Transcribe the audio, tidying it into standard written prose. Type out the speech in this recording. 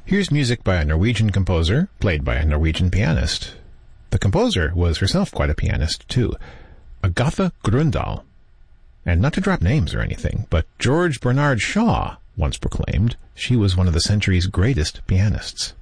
Here's music by a Norwegian composer, played by a Norwegian pianist. The composer was herself quite a pianist, too. Agatha Grøndahl. And not to drop names or anything, but George Bernard Shaw once proclaimed she was one of the century's greatest pianists.